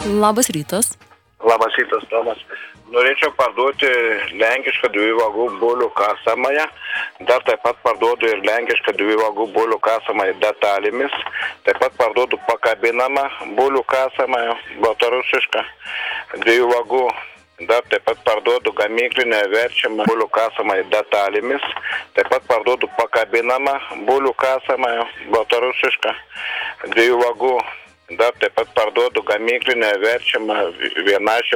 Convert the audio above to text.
Labas rytas. Labas rytas, Tomas. Norėčiau parduoti lenkišką 2 vagų bulių kasamąją. Dar taip pat parduodu ir lenkišką 2 vagų bulių kasamąją detalėmis. Taip pat parduodu pakabinamą bulių kasamąją, baltarusišką 2 vagų. Dar taip pat parduodu gamyklinę verčiamą bulių kasamąją detalėmis. Taip pat parduodu pakabinamą bulių kasamąją, baltarusišką 2 vagų. Dar taip pat parduodu gamyklinę verčiamą vienašį